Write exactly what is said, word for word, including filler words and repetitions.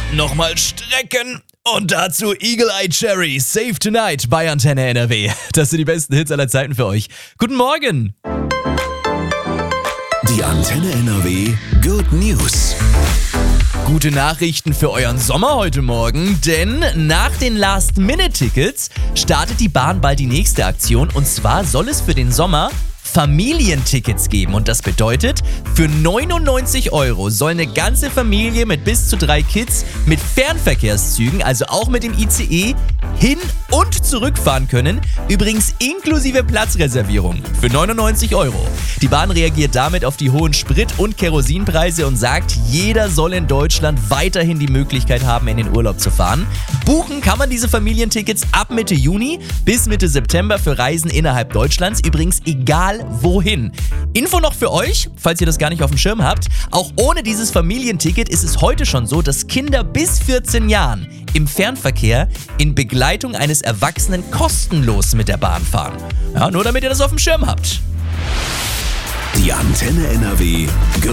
nochmal strecken. Und dazu Eagle Eye Cherry, Save Tonight bei Antenne N R W. Das sind die besten Hits aller Zeiten für euch. Guten Morgen! Die Antenne N R W Good News. Gute Nachrichten für euren Sommer heute Morgen, denn nach den Last-Minute-Tickets startet die Bahn bald die nächste Aktion, und zwar soll es für den Sommer Familientickets geben, und das bedeutet, für neunundneunzig Euro soll eine ganze Familie mit bis zu drei Kids mit Fernverkehrszügen, also auch mit dem I C E, hin- und zurückfahren können, übrigens inklusive Platzreservierung für neunundneunzig Euro. Die Bahn reagiert damit auf die hohen Sprit- und Kerosinpreise und sagt, jeder soll in Deutschland weiterhin die Möglichkeit haben, in den Urlaub zu fahren. Buchen kann man diese Familientickets ab Mitte Juni bis Mitte September für Reisen innerhalb Deutschlands, übrigens egal wohin. Info noch für euch, falls ihr das gar nicht auf dem Schirm habt: Auch ohne dieses Familienticket ist es heute schon so, dass Kinder bis vierzehn Jahren im Fernverkehr in Begleitung eines Erwachsenen kostenlos mit der Bahn fahren. Ja, nur damit ihr das auf dem Schirm habt. Die Antenne N R W